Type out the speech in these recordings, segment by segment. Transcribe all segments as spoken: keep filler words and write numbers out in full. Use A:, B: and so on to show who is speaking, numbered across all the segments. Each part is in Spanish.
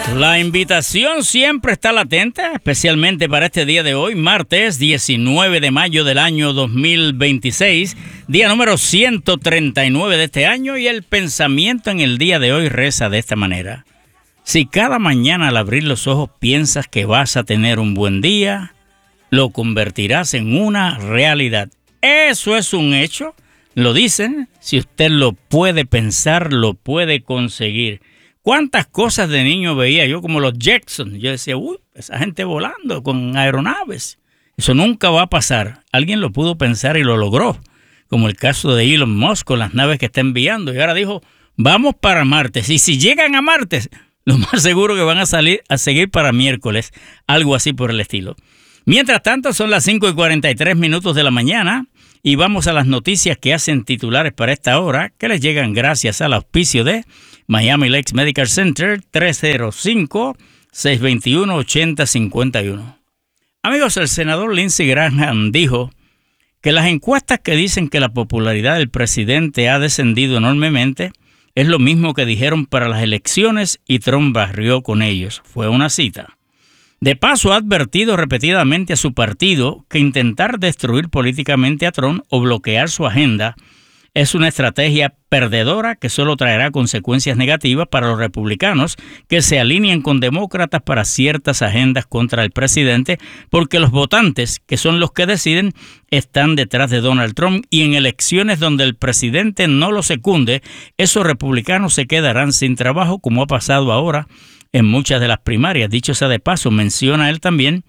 A: La invitación siempre está latente, especialmente para este día de hoy, martes diecinueve de mayo del año dos mil veintiséis, día número ciento treinta y nueve de este año, y el pensamiento en el día de hoy reza de esta manera. Si cada mañana al abrir los ojos piensas que vas a tener un buen día, lo convertirás en una realidad. Eso es un hecho, lo dicen, si usted lo puede pensar, lo puede conseguir. ¿Cuántas cosas de niño veía yo como los Jetsons? Yo decía, uy, esa gente volando con aeronaves. Eso nunca va a pasar. Alguien lo pudo pensar y lo logró, como el caso de Elon Musk con las naves que está enviando. Y ahora dijo, vamos para Marte. Y si llegan a Marte, lo más seguro que van a salir a seguir para miércoles, algo así por el estilo. Mientras tanto, son las cinco y cuarenta y tres minutos de la mañana y vamos a las noticias que hacen titulares para esta hora, que les llegan gracias al auspicio de Miami Lakes Medical Center, tres cero cinco, seis dos uno, ocho cero cinco uno. Amigos, el senador Lindsey Graham dijo que las encuestas que dicen que la popularidad del presidente ha descendido enormemente es lo mismo que dijeron para las elecciones y Trump barrió con ellos. Fue una cita. De paso, ha advertido repetidamente a su partido que intentar destruir políticamente a Trump o bloquear su agenda es una estrategia perdedora que solo traerá consecuencias negativas para los republicanos que se alineen con demócratas para ciertas agendas contra el presidente, porque los votantes, que son los que deciden, están detrás de Donald Trump, y en elecciones donde el presidente no lo secunde, esos republicanos se quedarán sin trabajo, como ha pasado ahora en muchas de las primarias. Dicho sea de paso, menciona él también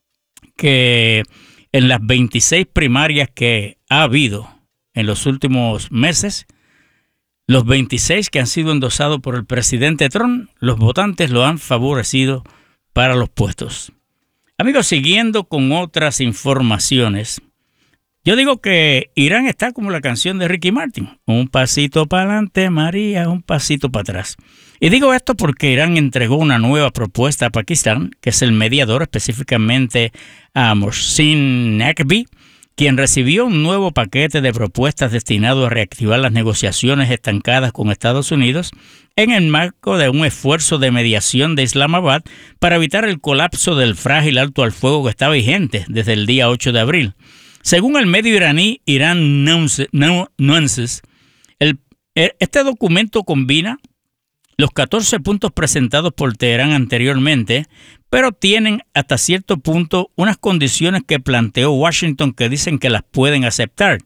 A: que en las veintiséis primarias que ha habido en los últimos meses, los veintiséis que han sido endosados por el presidente Trump, los votantes lo han favorecido para los puestos. Amigos, siguiendo con otras informaciones, yo digo que Irán está como la canción de Ricky Martin, un pasito para adelante, María, un pasito para atrás. Y digo esto porque Irán entregó una nueva propuesta a Pakistán, que es el mediador, específicamente a Mohsin Naqvi, quien recibió un nuevo paquete de propuestas destinado a reactivar las negociaciones estancadas con Estados Unidos en el marco de un esfuerzo de mediación de Islamabad para evitar el colapso del frágil alto al fuego que está vigente desde el día ocho de abril. Según el medio iraní Iran Nuances, el, este documento combina los catorce puntos presentados por Teherán anteriormente, pero tienen hasta cierto punto unas condiciones que planteó Washington que dicen que las pueden aceptar.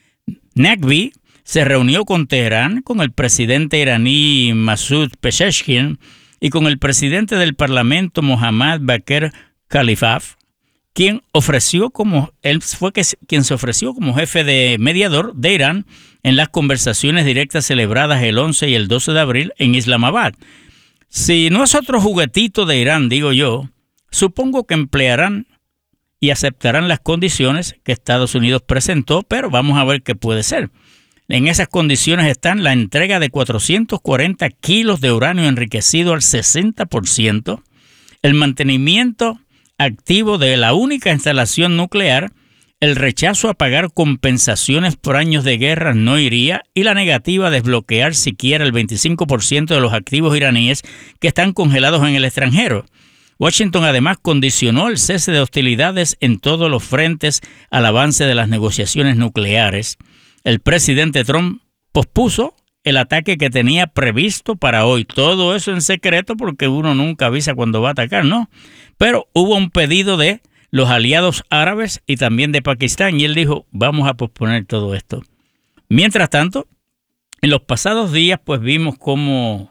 A: Naqvi se reunió con Teherán, con el presidente iraní Masoud Pezeshkian y con el presidente del Parlamento Mohammad Bagher Khalifaf, quien ofreció como él fue que, quien se ofreció como jefe de mediador de Irán en las conversaciones directas celebradas el once y el doce de abril en Islamabad. Si no es otro juguetito de Irán, digo yo, supongo que emplearán y aceptarán las condiciones que Estados Unidos presentó, pero vamos a ver qué puede ser. En esas condiciones están la entrega de cuatrocientos cuarenta kilos de uranio enriquecido al sesenta por ciento, el mantenimiento activo de la única instalación nuclear, el rechazo a pagar compensaciones por años de guerra no iría y la negativa a desbloquear siquiera el veinticinco por ciento de los activos iraníes que están congelados en el extranjero. Washington además condicionó el cese de hostilidades en todos los frentes al avance de las negociaciones nucleares. El presidente Trump pospuso el ataque que tenía previsto para hoy. Todo eso en secreto porque uno nunca avisa cuando va a atacar, ¿no? Pero hubo un pedido de los aliados árabes y también de Pakistán y él dijo, vamos a posponer todo esto. Mientras tanto, en los pasados días pues vimos cómo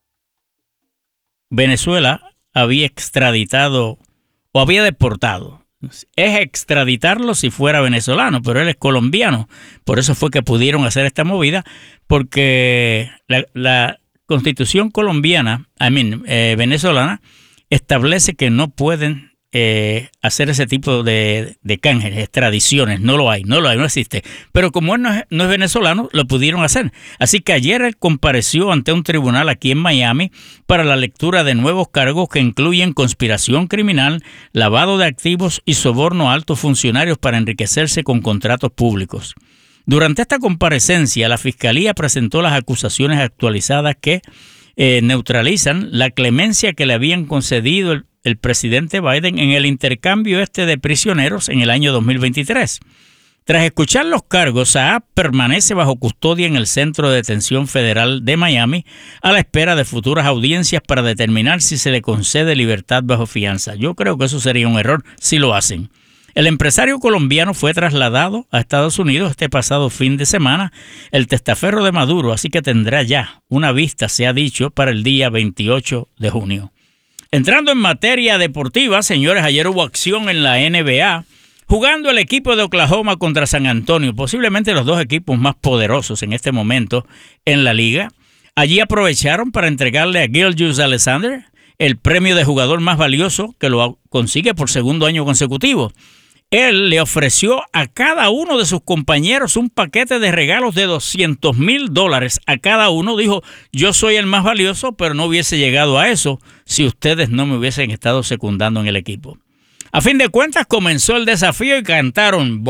A: Venezuela había extraditado o había deportado. Es extraditarlo si fuera venezolano, pero él es colombiano. Por eso fue que pudieron hacer esta movida, porque la, la constitución colombiana, I mean, eh, venezolana, establece que no pueden eh, hacer ese tipo de, de canjes, extradiciones. No lo hay, no lo hay, no existe. Pero como él no es, no es venezolano, lo pudieron hacer. Así que ayer él compareció ante un tribunal aquí en Miami para la lectura de nuevos cargos que incluyen conspiración criminal, lavado de activos y soborno a altos funcionarios para enriquecerse con contratos públicos. Durante esta comparecencia, la Fiscalía presentó las acusaciones actualizadas que eh, neutralizan la clemencia que le habían concedido el, el presidente Biden en el intercambio este de prisioneros en el año dos mil veintitrés. Tras escuchar los cargos, Saab permanece bajo custodia en el Centro de Detención Federal de Miami a la espera de futuras audiencias para determinar si se le concede libertad bajo fianza. Yo creo que eso sería un error si lo hacen. El empresario colombiano fue trasladado a Estados Unidos este pasado fin de semana, el testaferro de Maduro, así que tendrá ya una vista, se ha dicho, para el día veintiocho de junio. Entrando en materia deportiva, señores, ayer hubo acción en la N B A. Jugando el equipo de Oklahoma contra San Antonio, posiblemente los dos equipos más poderosos en este momento en la liga. Allí aprovecharon para entregarle a Gilgeous-Alexander el premio de jugador más valioso, que lo consigue por segundo año consecutivo. Él le ofreció a cada uno de sus compañeros un paquete de regalos de doscientos mil dólares a cada uno. Dijo, yo soy el más valioso, pero no hubiese llegado a eso si ustedes no me hubiesen estado secundando en el equipo. A fin de cuentas, comenzó el desafío y cantaron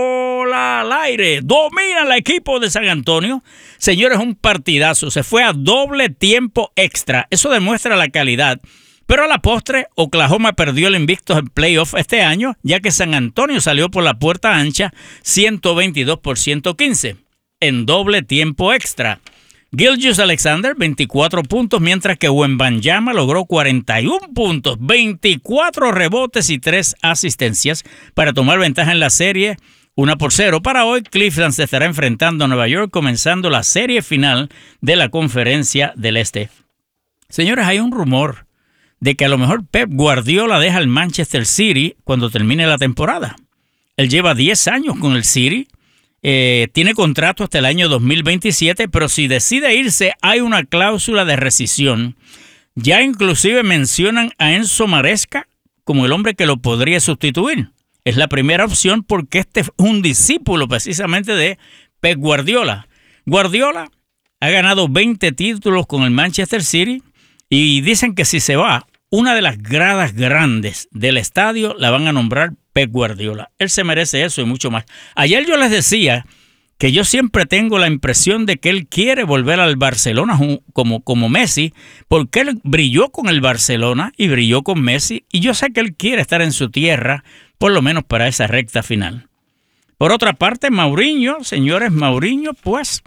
A: bola al aire. Domina el equipo de San Antonio. Señores, un partidazo. Se fue a doble tiempo extra. Eso demuestra la calidad. Pero a la postre, Oklahoma perdió el invicto en playoff este año, ya que San Antonio salió por la puerta ancha ciento veintidós por ciento quince en doble tiempo extra. Gilgeous-Alexander, veinticuatro puntos, mientras que Wembanyama logró cuarenta y uno puntos, veinticuatro rebotes y tres asistencias para tomar ventaja en la serie uno por cero. Para hoy, Cleveland se estará enfrentando a Nueva York, comenzando la serie final de la Conferencia del Este. Señores, hay un rumor de que a lo mejor Pep Guardiola deja el Manchester City cuando termine la temporada. Él lleva diez años con el City. Eh, tiene contrato hasta el año dos mil veintisiete, pero si decide irse hay una cláusula de rescisión. Ya inclusive mencionan a Enzo Maresca como el hombre que lo podría sustituir. Es la primera opción porque este es un discípulo precisamente de Pep Guardiola. Guardiola ha ganado veinte títulos con el Manchester City y dicen que si se va, una de las gradas grandes del estadio la van a nombrar Pep Guardiola. Él se merece eso y mucho más. Ayer yo les decía que yo siempre tengo la impresión de que él quiere volver al Barcelona como, como Messi, porque él brilló con el Barcelona y brilló con Messi, y yo sé que él quiere estar en su tierra, por lo menos para esa recta final. Por otra parte, Mourinho, señores, Mourinho, pues,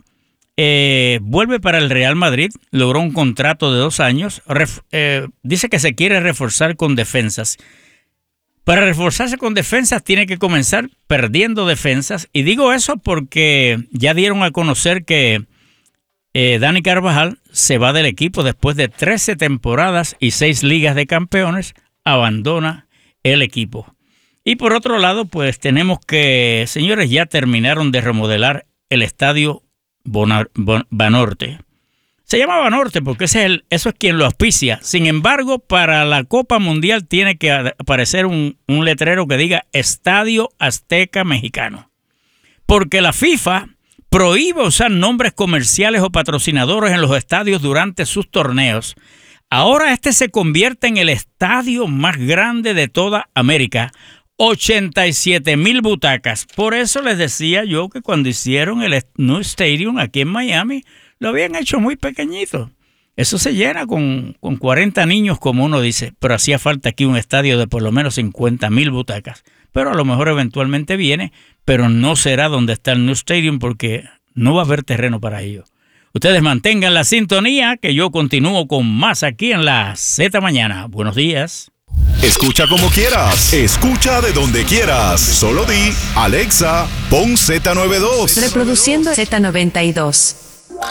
A: eh, vuelve para el Real Madrid, logró un contrato de dos años, ref, eh, dice que se quiere reforzar con defensas. Para reforzarse con defensas tiene que comenzar perdiendo defensas. Y digo eso porque ya dieron a conocer que eh, Dani Carvajal se va del equipo después de trece temporadas y seis ligas de campeones. Abandona el equipo. Y por otro lado, pues tenemos que, señores, ya terminaron de remodelar el estadio Bonar, Bon, Banorte. Se llama Banorte porque ese es el, eso es quien lo auspicia. Sin embargo, para la Copa Mundial tiene que aparecer un, un letrero que diga Estadio Azteca Mexicano. Porque la FIFA prohíbe usar nombres comerciales o patrocinadores en los estadios durante sus torneos. Ahora este se convierte en el estadio más grande de toda América. ochenta y siete mil butacas. Por eso les decía yo que cuando hicieron el New Stadium aquí en Miami, lo habían hecho muy pequeñito. Eso se llena con, con cuarenta niños, como uno dice, pero hacía falta aquí un estadio de por lo menos cincuenta mil butacas. Pero a lo mejor eventualmente viene, pero no será donde está el New Stadium porque no va a haber terreno para ello. Ustedes mantengan la sintonía, que yo continúo con más aquí en la Z Mañana. Buenos días.
B: Escucha como quieras, escucha de donde quieras. Solo di, Alexa, pon Z noventa y dos.
C: Reproduciendo Z noventa y dos.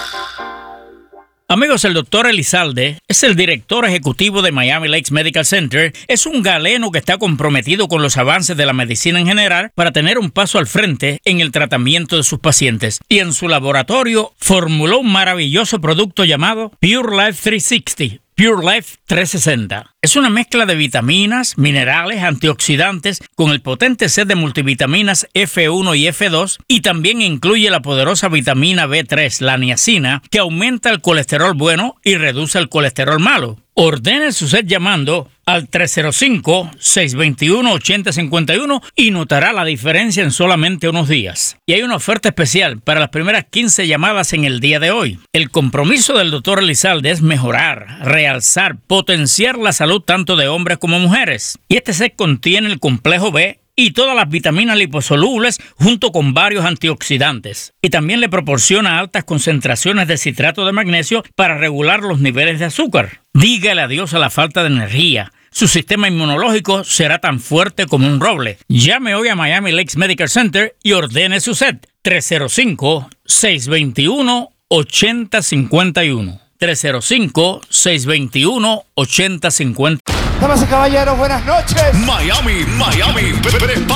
A: Amigos, el doctor Elizalde es el director ejecutivo de Miami Lakes Medical Center. Es un galeno que está comprometido con los avances de la medicina en general para tener un paso al frente en el tratamiento de sus pacientes. Y en su laboratorio formuló un maravilloso producto llamado Pure Life trescientos sesenta. Pure Life trescientos sesenta. Es una mezcla de vitaminas, minerales, antioxidantes con el potente set de multivitaminas F uno y F dos y también incluye la poderosa vitamina B tres, la niacina, que aumenta el colesterol bueno y reduce el colesterol malo. Ordene su set llamando al tres cero cinco, seis dos uno, ocho cero cinco uno y notará la diferencia en solamente unos días. Y hay una oferta especial para las primeras quince llamadas en el día de hoy. El compromiso del doctor Elizalde es mejorar, realzar, potenciar la salud tanto de hombres como mujeres. Y este set contiene el complejo B y todas las vitaminas liposolubles junto con varios antioxidantes. Y también le proporciona altas concentraciones de citrato de magnesio para regular los niveles de azúcar. Dígale adiós a la falta de energía. Su sistema inmunológico será tan fuerte como un roble. Llame hoy a Miami Lakes Medical Center y ordene su set. tres cero cinco, seis dos uno, ocho cero cinco uno. tres cero cinco, seis dos uno, ocho cero cinco uno.
D: Damas y caballeros, buenas noches.
B: Miami, Miami, prepara